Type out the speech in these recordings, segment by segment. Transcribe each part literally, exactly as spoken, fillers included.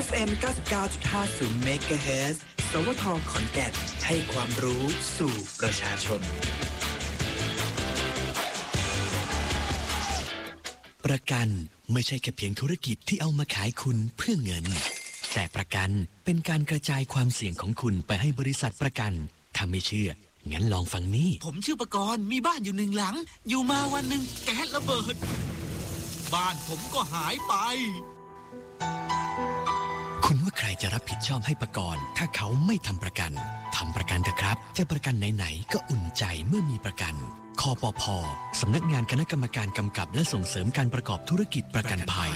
ฟ เอ็ม เก้าสิบเก้าจุดห้า เมกะเฮิรตซ์ สวท ขอนแก่นให้ความรู้สู่ประชาชนประกันไม่ใช่แค่เพียงธุรกิจที่เอามาขายคุณเพื่อเงินแต่ประกันเป็นการกระจายความเสี่ยงของคุณไปให้บริษัทประกันถ้าไม่เชื่องั้นลองฟังนี่ผมชื่อประกรณ์มีบ้านอยู่หนึ่งหลังอยู่มาวันหนึ่งแก๊สระเบิดบ้านผมก็หายไปคุณว่าใครจะรับผิดชอบให้ประกรณ์ถ้าเขาไม่ทำประกันทำประกันเถอะครับจะประกันไหนๆก็อุ่นใจเมื่อมีประกันคปภ.สำนักงานคณะกรรมการกำกับและส่งเสริมการประกอบธุรกิจประกันภัย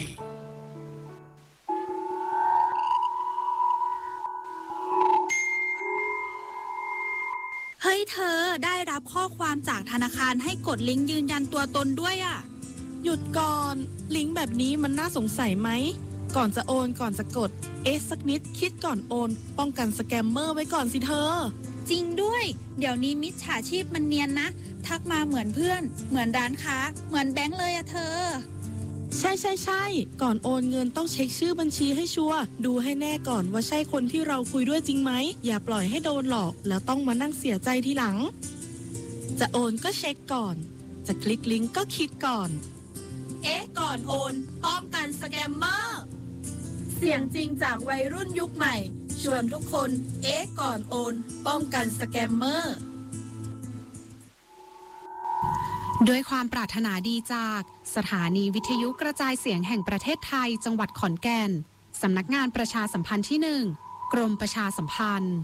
เฮ้ยเธอได้รับข้อความจากธนาคารให้กดลิงก์ยืนยันตัวตนด้วยอ่ะหยุดก่อนลิงก์แบบนี้มันน่าสงสัยไหมก่อนจะโอนก่อนจะกดเอ๊ะสักนิดคิดก่อนโอนป้องกันสแกมเมอร์ไว้ก่อนสิเธอจริงด้วยเดี๋ยวนี้มิจฉาชีพมันเนียนนะทักมาเหมือนเพื่อนเหมือนร้านค้าเหมือนแบงค์เลยอะเธอใช่ใช่ใช่ก่อนโอนเงินต้องเช็คชื่อบัญชีให้ชัวร์ดูให้แน่ก่อนว่าใช่คนที่เราคุยด้วยจริงไหมอย่าปล่อยให้โดนหลอกแล้วต้องมานั่งเสียใจทีหลังจะโอนก็เช็คก่อนจะคลิกลิงก์ก็คิดก่อนเอ๊ะก่อนโอนป้องกันสแกมเมอร์เสียงจริงจากวัยรุ่นยุคใหม่ชวนทุกคนเอ๊ะก่อนโอนป้องกันสแกมเมอร์ด้วยความปรารถนาดีจากสถานีวิทยุกระจายเสียงแห่งประเทศไทยจังหวัดขอนแก่นสำนักงานประชาสัมพันธ์ที่หนึ่งกรมประชาสัมพันธ์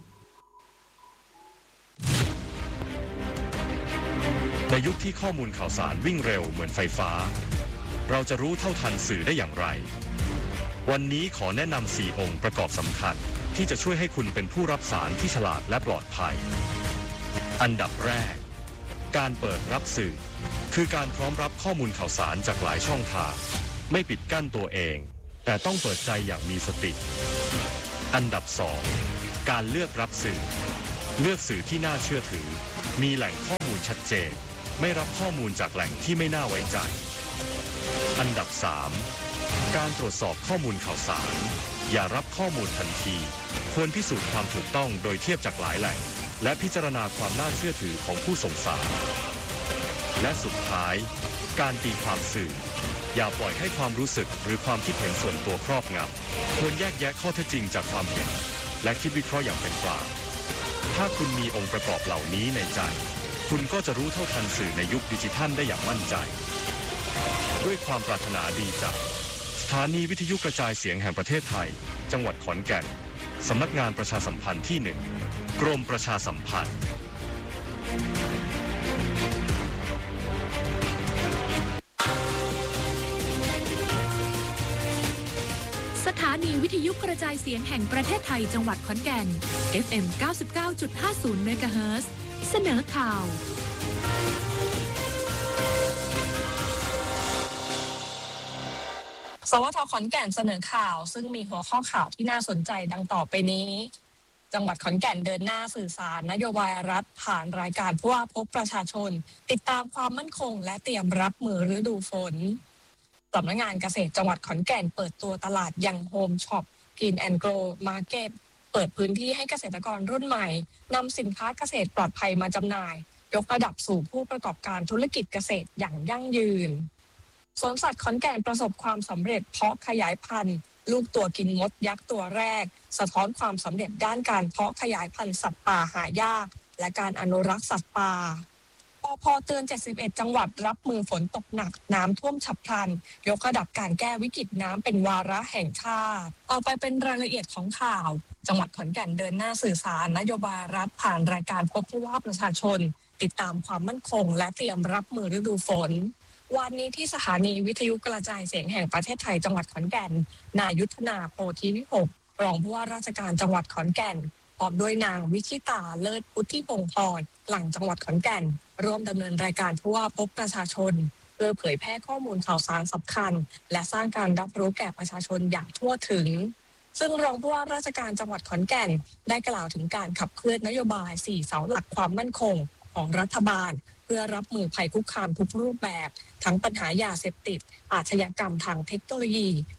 ในยุคที่ข้อมูลข่าวสารวิ่งเร็วเหมือนไฟฟ้าเราจะรู้เท่าทันสื่อได้อย่างไรวันนี้ขอแนะนำสี่องค์ประกอบสำคัญที่จะช่วยให้คุณเป็นผู้รับสารที่ฉลาดและปลอดภัยอันดับแรกการเปิดรับสื่อคือการพร้อมรับข้อมูลข่าวสารจากหลายช่องทางไม่ปิดกั้นตัวเองแต่ต้องเปิดใจอย่างมีสติอันดับสองการเลือกรับสื่อเลือกสื่อที่น่าเชื่อถือมีแหล่งข้อมูลชัดเจนไม่รับข้อมูลจากแหล่งที่ไม่น่าไว้ใจอันดับสามการตรวจสอบข้อมูลข่าวสารอย่ารับข้อมูลทันทีควรพิสูจน์ความถูกต้องโดยเทียบจากหลายแหล่งและพิจารณาความน่าเชื่อถือของผู้ส่งสารและสุดท้ายการตีความสื่ออย่าปล่อยให้ความรู้สึกหรือความคิดเห็นส่วนตัวครอบงำควรแยกแยะข้อเท็จจริงจากความเห็นและคิดวิเคราะห์อย่างเป็นกลางถ้าคุณมีองค์ประกอบเหล่านี้ในใจคุณก็จะรู้เท่าทันสื่อในยุคดิจิทัลได้อย่างมั่นใจด้วยความปรารถนาดีจากสถานีวิทยุกระจายเสียงแห่งประเทศไทยจังหวัดขอนแก่นสำนักงานประชาสัมพันธ์ที่หนึ่งกรมประชาสัมพันธ์สถานีวิทยุกระจายเสียงแห่งประเทศไทยจังหวัดขอนแก่น เอฟ เอ็ม เก้าสิบเก้าจุดห้าศูนย์ เมกะเฮิรตซ์ เสนอข่าวสวท.ขอนแก่นเสนอข่าวซึ่งมีหัวข้อข่าวที่น่าสนใจดังต่อไปนี้จังหวัดขอนแก่นเดินหน้าสื่อสารนโยบายรัฐผ่านรายการผู้ว่าพบประชาชนติดตามความมั่นคงและเตรียมรับมือฤดูฝนสำนักงานเกษตรจังหวัดขอนแก่นเปิดตัวตลาดยังโฮมช็อปกินแอนด์โกรมาร์เก็ตเปิดพื้นที่ให้เกษตรกรรุ่นใหม่นำสินค้าเกษตรปลอดภัยมาจำหน่ายยกระดับสู่ผู้ประกอบการธุรกิจเกษตรอย่างยั่งยืนสวนสัตว์ขอนแก่นประสบความสำเร็จเพาะขยายพันธุ์ลูกตัวกินมดยักษ์ตัวแรกสะท้อนความสำเร็จด้านการเพาะขยายพันธุ์สัตว์ป่าหายากและการอนุรักษ์สัตว์ป่าปภ.เตือนเจ็ดสิบเอ็ดจังหวัดรับมือฝนตกหนักน้ำท่วมฉับพลันยกระดับการแก้วิกฤตน้ำเป็นวาระแห่งชาติต่อไปเป็นรายละเอียดของข่าวจังหวัดขอนแก่นเดินหน้าสื่อสารนโยบายรัฐผ่านรายการพบผู้ว่าประชาชนติดตามความมั่นคงและเตรียมรับมือฤดูฝนวันนี้ที่สถานีวิทยุกระจายเสียงแห่งประเทศไทยจังหวัดขอนแก่นนายยุทธนาโพธิวิภพรองผู้ว่าราชการจังหวัดขอนแก่นพร้อมด้วยนางวิชิตาเลิศพุทธิพงศ์พรหลังจังหวัดขอนแก่นร่วมดำเนินรายการผู้ว่าพบประชาชนเพื่อเผยแพร่ข้อมูลข่าวสารสำคัญและสร้างการรับรู้แก่ประชาชนอย่างทั่วถึงซึ่งรองผู้ว่าราชการจังหวัดขอนแก่นได้กล่าวถึงการขับเคลื่อนนโยบายสี่เสาหลักความมั่นคงของรัฐบาลเพื่อรับมือภัยคุกคามทุกรูปแบบทั้งปัญหายาเสพติดอาชญากรรมทางเทคโนโลยี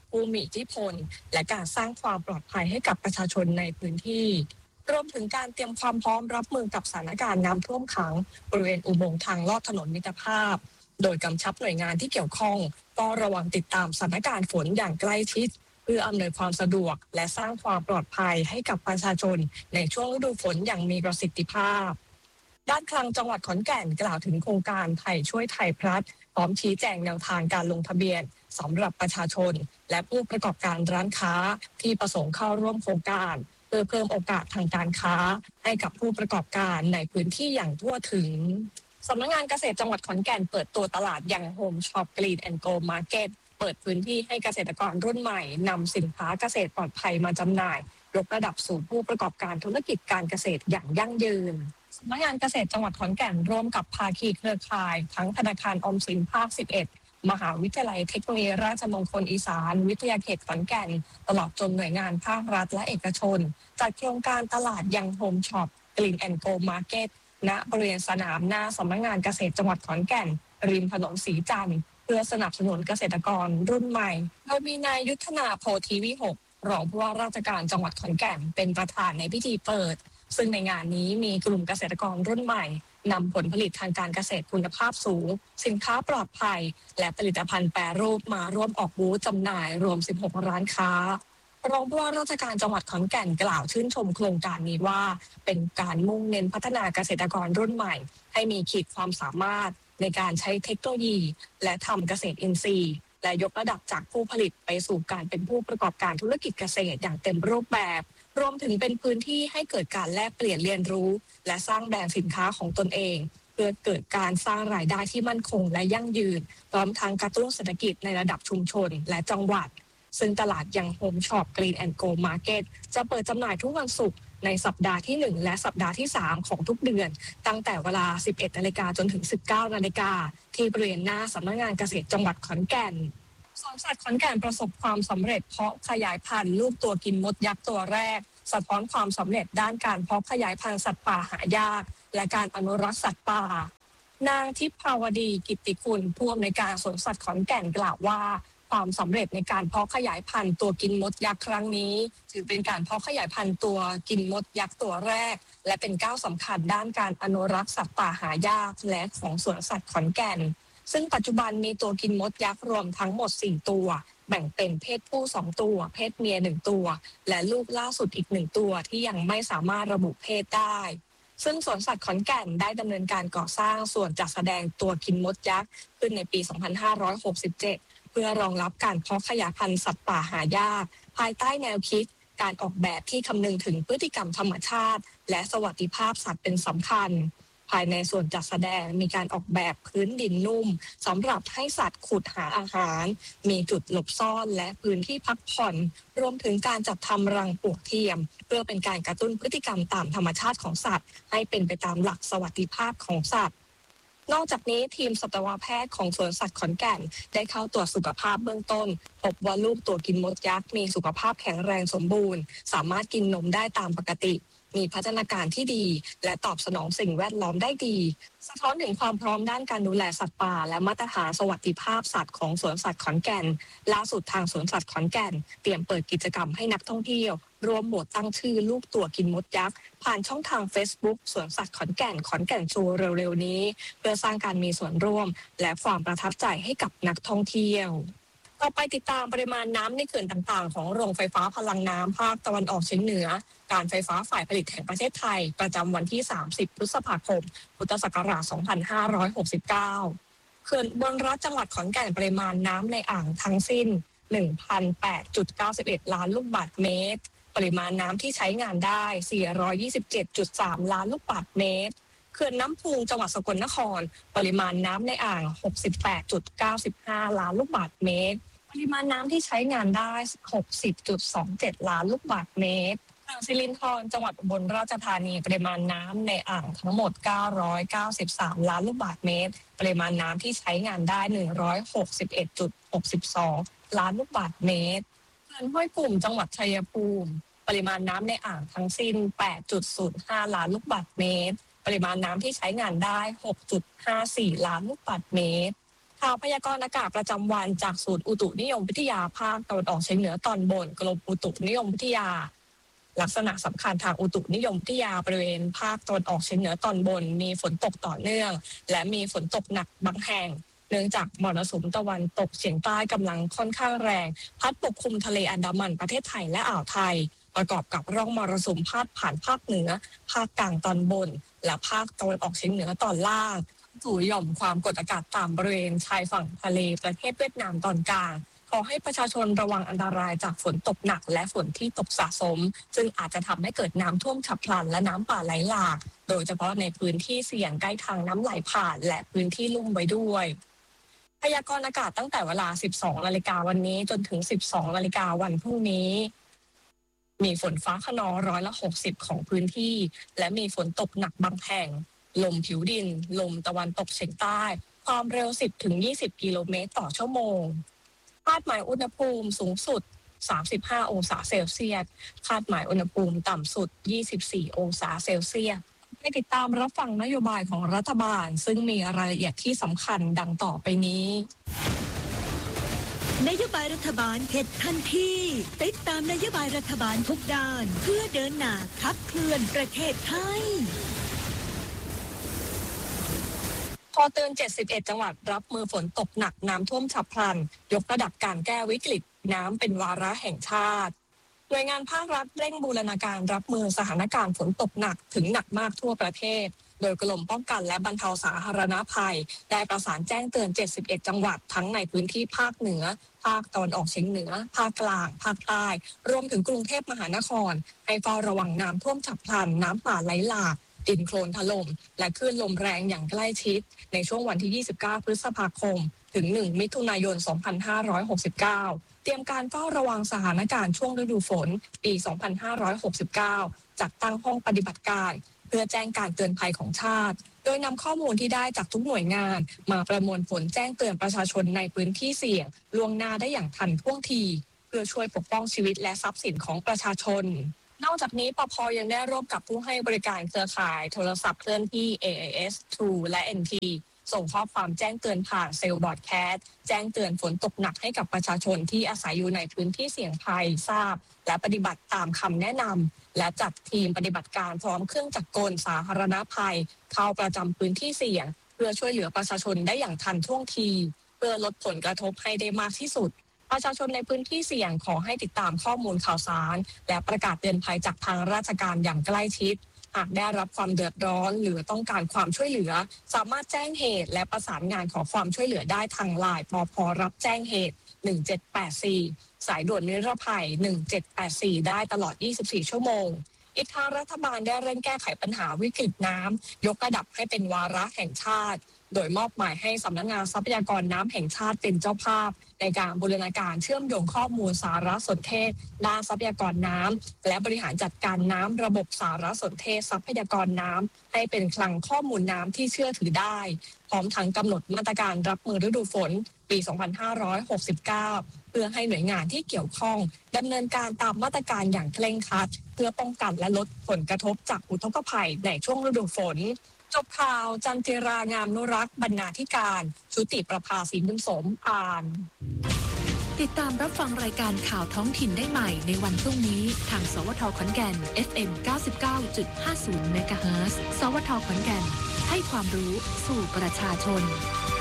ผู้มีอิทธิพลและการสร้างความปลอดภัยให้กับประชาชนในพื้นที่รวมถึงการเตรียมความพร้อมรับมือกับสถานการณ์น้ำท่วมขังบริเวณอุโมงค์ทางลอดถนนมิตรภาพโดยกำชับหน่วยงานที่เกี่ยวข้องต้องระวังติดตามสถานการณ์ฝนอย่างใกล้ชิดเพื่ออำนวยความสะดวกและสร้างความปลอดภัยให้กับประชาชนในช่วงฤดูฝนอย่างมีประสิทธิภาพด้านคลังจังหวัดขอนแก่นกล่าวถึงโครงการไทยช่วยไทยพลัสพร้อมชี้แจงแนวทางการลงทะเบียนสำหรับประชาชนและผู้ประกอบการร้านค้าที่ประสงค์เข้าร่วมโครงการเพื่อเพิ่มโอกาสทางการค้าให้กับผู้ประกอบการในพื้นที่อย่างทั่วถึงสำนักงานเกษตรจังหวัดขอนแก่นเปิดตัวตลาดยังโฮมช็อปกรีนแอนด์โกมาร์เก็ตเปิดพื้นที่ให้เกษตรกรรุ่นใหม่นำสินค้าเกษตรปลอดภัยมาจำหน่ายยกระดับสู่ผู้ประกอบการธุรกิจการเกษตรอย่างยั่งยืนสำนักงานเกษตรจังหวัดขอนแก่นร่วมกับภาคีเครือข่ายทั้งธนาคารออมสินภาคสิบเอ็ดมหาวิทยาลัยเทคโนโลยีราชมงคลอีสานวิทยาเขตขอนแก่นตลอดจนหน่วยงานภาครัฐและเอกชนจัดโครงการตลาดยังโฮมช็อปกรีนแอนด์โกมาร์เก็ตณบริเวณสนามหน้าสำนักงานเกษตรจังหวัดขอนแก่นริมถนนศรีจันทร์เพื่อสนับสนุนเกษตรกรรุ่นใหม่โดยมีนายยุทธนาโพธิวิหกรองผู้ว่าราชการจังหวัดขอนแก่นเป็นประธานในพิธีเปิดซึ่งในงานนี้มีกลุ่มเกษตรกรรุ่นใหม่นำผลผลิตทางการเกษตรคุณภาพสูงสินค้าปลอดภัยและผลิตภัณฑ์แปรรูปมาร่วมออกบูธจำหน่ายรวมสิบหกร้านค้ารองผู้ว่าราชการจังหวัดขอนแก่นกล่าวชื่นชมโครงการนี้ว่าเป็นการมุ่งเน้นพัฒนาเกษตรกรรุ่นใหม่ให้มีขีดความสามารถในการใช้เทคโนโลยีและทำเกษตรอินทรีย์และยกระดับจากผู้ผลิตไปสู่การเป็นผู้ประกอบการธุรกิจเกษตรอย่างเต็มรูปแบบรวมถึงเป็นพื้นที่ให้เกิดการแลกเปลี่ยนเรียนรู้และสร้างแบรนด์สินค้าของตนเองเพื่อเกิดการสร้างรายได้ที่มั่นคงและยั่งยืนพร้อมทั้งกระตุ้นเศรษฐกิจในระดับชุมชนและจังหวัดซึ่งตลาดยังโฮมช็อปกรีนแอนด์โกมาร์เก็ตจะเปิดจำหน่ายทุกวันศุกร์ในสัปดาห์ที่หนึ่งและสัปดาห์ที่สามของทุกเดือนตั้งแต่เวลา สิบเอ็ดนาฬิกาจนถึง สิบเก้านาฬิกาที่บริเวณหน้าสำนักงานเกษตรจังหวัดขอนแก่นสวนสัตว์ขอนแก่นประสบความสำเร็จเพาะขยายพันธุ์ลูกตัวกินมดยักษ์ตัวแรกสะท้อนความสำเร็จด้านการเพาะขยายพันธุ์สัตว์ป่าหายากและการอนุรักษ์สัตว์ป่านางทิพย์ภาวดีกิตติคุณผู้อำนวยการสวนสัตว์ขอนแก่นกล่าวว่าความสำเร็จในการเพาะขยายพันธุ์ตัวกินมดยักษ์ครั้งนี้ถือเป็นการเพาะขยายพันธุ์ตัวกินมดยักษ์ตัวแรกและเป็นก้าวสำคัญด้านการอนุรักษ์สัตว์ป่าหายากและของสวนสัตว์ขอนแก่นซึ่งปัจจุบันมีตัวกินมดยักษ์รวมทั้งหมดสี่ตัวแบ่งเป็นเพศผู้สองตัวเพศเมียหนึ่งตัวและลูกล่าสุดอีกหนึ่งตัวที่ยังไม่สามารถระบุเพศได้ซึ่งสวนสัตว์ขอนแก่นได้ดำเนินการก่อสร้างส่วนจัดแสดงตัวกินมดยักษ์ขึ้นในปี สองพันห้าร้อยหกสิบเจ็ด เพื่อรองรับการเพาะขยายพันธุ์สัตว์ป่าหายากภายใต้แนวคิดการออกแบบที่คำนึงถึงพฤติกรรมธรรมชาติและสวัสดิภาพสัตว์เป็นสำคัญภายในส่วนจัดแสดงมีการออกแบบพื้นดินนุ่มสำหรับให้สัตว์ขุดหาอาหารมีจุดหลบซ่อนและพื้นที่พักผ่อนรวมถึงการจัดทำรังปลวกเทียมเพื่อเป็นการกระตุ้นพฤติกรรมตามธรรมชาติของสัตว์ให้เป็นไปตามหลักสวัสดิภาพของสัตว์นอกจากนี้ทีมสัตวแพทย์ของสวนสัตว์ขอนแก่นได้เข้าตรวจสุขภาพเบื้องต้นพบว่าลูกตัวกินมดยักษ์มีสุขภาพแข็งแรงสมบูรณ์สามารถกินนมได้ตามปกติมีพัฒนาการที่ดีและตอบสนองสิ่งแวดล้อมได้ดีสะท้อนถึงความพร้อมด้านการดูแลสัตว์ป่าและมาตรฐานสวัสดิภาพสัตว์ของสวนสัตว์ขอนแก่นล่าสุดทางสวนสัตว์ขอนแก่นเตรียมเปิดกิจกรรมให้นักท่องเที่ยวร่วมโหวตตั้งชื่อลูกตัวกินมดยักษ์ผ่านช่องทาง Facebook สวนสัตว์ขอนแก่นขอนแก่นโชว์เร็วๆนี้เพื่อสร้างการมีส่วนร่วมและความประทับใจให้กับนักท่องเที่ยวต่อไปติดตามปริมาณน้ำในเขื่อนต่างๆของโรงไฟฟ้าพลังน้ำภาคตะวันออกเฉียงเหนือการไฟฟ้าฝ่ายผลิตแห่งประเทศไทยประจำวันที่สามสิบพฤษภาคมพุทธศักราชสองพันห้าร้อยหกสิบเก้าเขื่อนอุบลรัตน์จังหวัดขอนแก่นปริมาณน้ำในอ่างทั้งสิ้น หนึ่งพันแปดจุดเก้าสิบเอ็ด ล้านลูกบาศก์เมตรปริมาณน้ำที่ใช้งานได้สี่ร้อยยี่สิบเจ็ดจุดสาม ล้านลูกบาศก์เมตรเขื่อนน้ำพุงจังหวัดสกลนครปริมาณน้ำในอ่าง หกสิบแปดจุดเก้าห้า ล้านลูกบาศก์เมตรปริมาณน้ำที่ใช้งานได้ หกสิบจุดสองเจ็ด ล้านลูกบาศก์เมตรอ่างสิรินธรจังหวัดอุบลราชธานีปริมาณน้ำในอ่างทั้งหมดเก้าร้อยเก้าสิบสามล้านลูกบาศก์เมตรปริมาณน้ำที่ใช้งานได้หนึ่งร้อยหกสิบเอ็ดจุดหกสอง ล้านลูกบาศก์เมตรเขื่อนห้วยกลุ่มจังหวัดชัยภูมิปริมาณน้ำในอ่างทั้งสิ้น แปดจุดศูนย์ห้า ล้านลูกบาศก์เมตรปริมาณน้ำที่ใช้งานได้ หกจุดห้าสี่ ล้านลูกบาศก์เมตรข่าวพยากรณ์อากาศประจำวันจากศูนย์อุตุนิยมวิทยาภาคตะวันออกเฉียงเหนือตอนบนกรมอุตุนิยมวิทยาลักษณะสำคัญทางอุตุนิยมวิทยาบริเวณภาคตะวันออกเฉียงเหนือตอนบนมีฝนตกต่อเนื่องและมีฝนตกหนักบางแห่งเนื่องจากมรสุมตะวันตกเฉียงใต้กำลังค่อนข้างแรงพัดปกคลุมทะเลอันดามันประเทศไทยและอ่าวไทยประกอบกับร่องมรสุมพาดผ่านภาคเหนือภาคกลางตอนบนและภาคตะวันออกเฉียงเหนือตอนล่างสู่หย่อมความกดอากาศต่ำบริเวณชายฝั่งทะเลประเทศเวียดนามตอนกลางขอให้ประชาชนระวังอันตรายจากฝนตกหนักและฝนที่ตกสะสมซึ่งอาจจะทำให้เกิดน้ำท่วมฉับพลันและน้ำป่าไหลหลากโดยเฉพาะในพื้นที่เสี่ยงใกล้ทางน้ำไหลผ่านและพื้นที่ลุ่มไว้ด้วยพยากรณ์อากาศตั้งแต่เวลา สิบสองนาฬิกาวันนี้จนถึง สิบสองนาฬิกาวันพรุ่งนี้มีฝนฟ้าคะนองร้อยละหกสิบของพื้นที่และมีฝนตกหนักบางแห่งลมผิวดินลมตะวันตกเฉียงใต้ความเร็ว สิบถึงยี่สิบ กิโลเมตรต่อชั่วโมงคาดหมายอุณหภูมิสูงสุดสามสิบห้าองศาเซลเซียสคาดหมายอุณหภูมิต่ำสุดยี่สิบสี่องศาเซลเซียสไปติดตามรับฟังนโยบายของรัฐบาลซึ่งมีรายละเอียดที่สำคัญดังต่อไปนี้นโยบายรัฐบาลเห็ดทันทีติดตามนโยบายรัฐบาลทุกด้านเพื่อเดินหน้าขับเคลื่อนประเทศไทยพอเตือนเจ็ดสิบเอ็ดจังหวัดรับมือฝนตกหนักน้ำท่วมฉับพลันยกระดับการแก้วิกฤตน้ำเป็นวาระแห่งชาติหน่วยงานภาครัฐเร่งบูรณาการรับมือสถานการณ์ฝนตกหนักถึงหนักมากทั่วประเทศโดยกรมป้องกันและบรรเทาสาธารณภัยได้ประสานแจ้งเตือนเจ็ดสิบเอ็ดจังหวัดทั้งในพื้นที่ภาคเหนือภาคตะวันออกเฉียงเหนือภาคกลางภาคใต้รวมถึงกรุงเทพมหานครให้เฝ้าระวังน้ำท่วมฉับพลันน้ำป่าไหลหลากดินโคลนถล่มและคลื่นลมแรงอย่างใกล้ชิดในช่วงวันที่ยี่สิบเก้าพฤษภาคมถึงหนึ่งมิถุนายนสองพันห้าร้อยหกสิบเก้าเตรียมการเฝ้าระวังสถานการณ์ช่วงฤดูฝนปีสองพันห้าร้อยหกสิบเก้าจัดตั้งห้องปฏิบัติการเพื่อแจ้งการเตือนภัยของชาติโดยนำข้อมูลที่ได้จากทุกหน่วยงานมาประมวลผลแจ้งเตือนประชาชนในพื้นที่เสี่ยงล่วงหน้าได้อย่างทันท่วงทีเพื่อช่วยปกป้องชีวิตและทรัพย์สินของประชาชนนอกจากนี้ปภ.ยังได้ร่วมกับผู้ให้บริการเครือข่ายโทรศัพท์เคลื่อนที่ เอ เอ เอส ทู และ เอ็น ที ส่งข้อความแจ้งเตือนผ่านเซลล์บอร์ดแคสต์แจ้งเตือนฝนตกหนักให้กับประชาชนที่อาศัยอยู่ในพื้นที่เสี่ยงภัยทราบและปฏิบัติตามคำแนะนำและจัดทีมปฏิบัติการพร้อมเครื่องจักรกลสาธารณภัยเข้าประจำพื้นที่เสี่ยงเพื่อช่วยเหลือประชาชนได้อย่างทันท่วงทีเพื่อลดผลกระทบให้ได้มากที่สุดประชาชนในพื้นที่เสี่ยงขอให้ติดตามข้อมูลข่าวสารและประกาศเตือนภัยจากทางราชการอย่างใกล้ชิดหากได้รับความเดือดร้อนหรือต้องการความช่วยเหลือสามารถแจ้งเหตุและประสานงานขอความช่วยเหลือได้ทางไลน์ปภ.รับแจ้งเหตุหนึ่งเจ็ดแปดสี่สายด่วนนิรภัยหนึ่งเจ็ดแปดสี่ได้ตลอดยี่สิบสี่ชั่วโมงอีกทางรัฐบาลได้เร่งแก้ไขปัญหาวิกฤตน้ำยกระดับให้เป็นวาระแห่งชาติโดยมอบหมายให้สำนักงานทรัพยากรน้ำแห่งชาติเป็นเจ้าภาพในการบูรณาการเชื่อมโยงข้อมูลสารสนเทศด้านทรัพยากรน้ำและบริหารจัดการน้ำระบบสารสนเทศทรัพยากรน้ำให้เป็นคลังข้อมูลน้ำที่เชื่อถือได้พร้อมทั้งกำหนดมาตรการรับมือฤดูฝนปีสองพันห้าร้อยหกสิบเก้าเพื่อให้หน่วยงานที่เกี่ยวข้องดำเนินการตามมาตรการอย่างเคร่งครัดเพื่อป้องกันและลดผลกระทบจากอุทกภัยในช่วงฤดูฝนจบข่าวจันจิรางามนุรักษ์บรรณาธิการชุติประภาศรีบุญสมอ่านติดตามรับฟังรายการข่าวท้องถิ่นได้ใหม่ในวันพรุ่งนี้ทางสวทขอนแก่น เอฟ เอ็ม เก้าสิบเก้าจุดห้าศูนย์ เมกะเฮิรตซ์ สวทขอนแก่นให้ความรู้สู่ประชาชน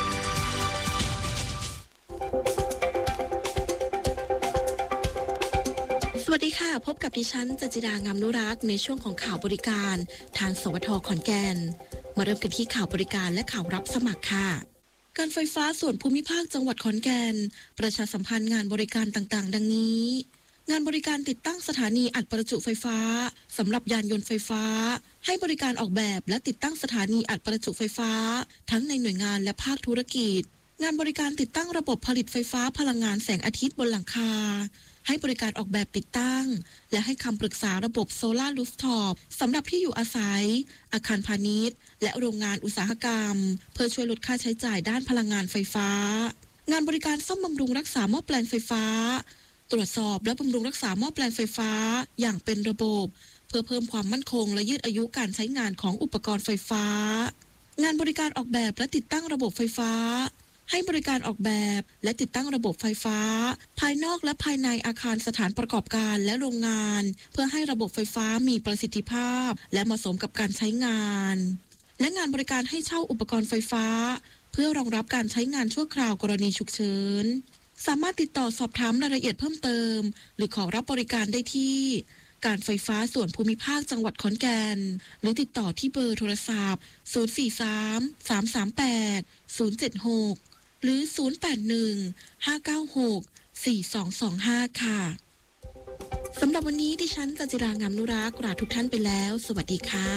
สวัสดีค่ะพบกับดิฉันจันจิรางามนุรักษ์ในช่วงของข่าวบริการทางสวทขอนแก่นมาเริ่มกันที่ข่าวบริการและข่าวรับสมัครค่ะการไฟฟ้าส่วนภูมิภาคจังหวัดขอนแก่นประชาสัมพันธ์งานบริการต่างๆดังนี้งานบริการติดตั้งสถานีอัดประจุไฟฟ้าสำหรับยานยนต์ไฟฟ้าให้บริการออกแบบและติดตั้งสถานีอัดประจุไฟฟ้าทั้งในหน่วยงานและภาคธุรกิจงานบริการติดตั้งระบบผลิตไฟฟ้าพลังงานแสงอาทิตย์บนหลังคาให้บริการออกแบบติดตั้งและให้คำปรึกษาระบบโซลาร์รูฟท็อปสำหรับที่อยู่อาศัยอาคารพาณิชย์และโรงงานอุตสาหกรรมเพื่อช่วยลดค่าใช้จ่ายด้านพลังงานไฟฟ้างานบริการซ่อมบำรุงรักษาหม้อแปลงไฟฟ้าตรวจสอบและบำรุงรักษาหม้อแปลงไฟฟ้าอย่างเป็นระบบเพื่อเพิ่มความมั่นคงและยืดอายุการใช้งานของอุปกรณ์ไฟฟ้างานบริการออกแบบและติดตั้งระบบไฟฟ้าให้บริการออกแบบและติดตั้งระบบไฟฟ้าภายนอกและภายในอาคารสถานประกอบการและโรงงานเพื่อให้ระบบไฟฟ้ามีประสิทธิภาพและเหมาะสมกับการใช้งานและงานบริการให้เช่าอุปกรณ์ไฟฟ้าเพื่อรองรับการใช้งานชั่วคราวกรณีฉุกเฉินสามารถติดต่อสอบถามรายละเอียดเพิ่มเติมหรือขอรับบริการได้ที่การไฟฟ้าส่วนภูมิภาคจังหวัดขอนแก่นหรือติดต่อที่เบอร์โทรศัพท์ศูนย์ สี่ สาม สาม สาม แปด ศูนย์ เจ็ด หกหรือศูนย์ แปด หนึ่ง ห้า เก้า หก สี่ สอง สอง ห้าค่ะสำหรับวันนี้ดิฉันกัจจิรางามนุรักษ์ลาทุกท่านไปแล้วสวัสดีค่ะ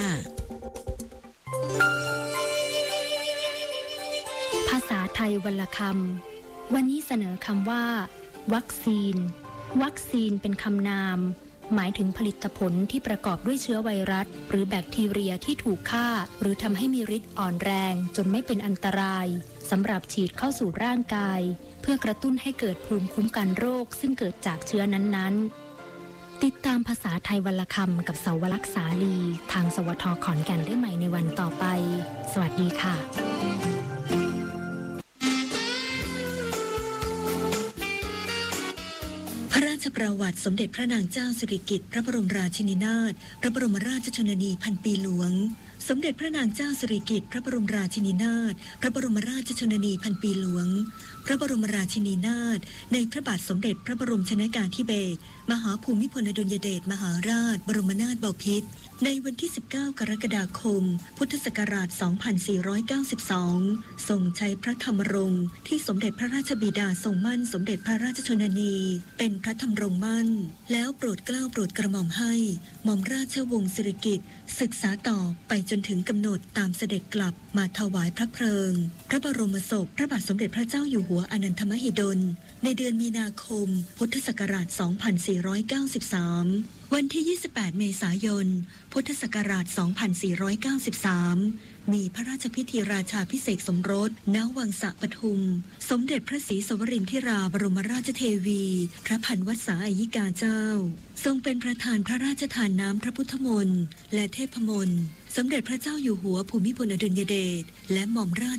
ภาษาไทยวรรณคำวันนี้เสนอคำว่าวัคซีนวัคซีนเป็นคำนามหมายถึงผลิตผลที่ประกอบด้วยเชื้อไวรัสหรือแบคทีเรียที่ถูกฆ่าหรือทำให้มีฤทธิ์อ่อนแรงจนไม่เป็นอันตรายสำหรับฉีดเข้าสู่ร่างกายเพื่อกระตุ้นให้เกิดภูมิคุ้มกันโรคซึ่งเกิดจากเชื้อนั้นๆติดตามภาษาไทยวรรณคำกับเสาวลักษณ์สาลีทางสวทขอนแก่นได้ใหม่ในวันต่อไปสวัสดีค่ะพระราชประวัติสมเด็จพระนางเจ้าสิริกิติ์พระบรมราชินีนาถพระบรมราชชนนีพันปีหลวงสมเด็จพระนางเจ้าสิริกิติ์พระบรมราชินีนาถพระบรมราชชนนีพันปีหลวงพระบรมราชินีนาถในพระบาทสมเด็จพระบรมชนกาธิเบศรมหาภูมิพลอดุลยเดชมหาราชบรมนาถบพิตรในวันที่สิบเก้ากรกฎาคมพุทธศักราชสองพันสี่ร้อยเก้าสิบสองทรงใช้พระธรรมรงค์ที่สมเด็จพระราชบิดาทรงมั่นสมเด็จพระราชชนนีเป็นพระธรรมรงค์มั่นแล้วโปรดเกล้าโปรดกระหม่อมให้หม่อมราชวงศ์สิริกิติ์ศึกษาต่อไปจนถึงกำหนดตามเสด็จกลับมาถวายพระเพลิงพระบรมศพพระบาทสมเด็จพระเจ้าอยู่หัวอนันทมหิดลในเดือนมีนาคมพุทธศักราชสองพันสี่ร้อยเก้าสิบสามวันที่ยี่สิบแปดเมษายนพุทธศักราชสองพันสี่ร้อยเก้าสิบสามมีพระราชพิธีราชาภิเษกสมรสณวังสะปทุมสมเด็จพระศรีสวรินทร์ธิราบรมราชเทวีพระพันวษาอัยิกาเจ้าทรงเป็นประธานพระราชทานน้ำพระพุทธมนต์และเทพมนต์สมเด็จพระเจ้าอยู่หัวภูมิพลอดุลยเดชและหม่อมรา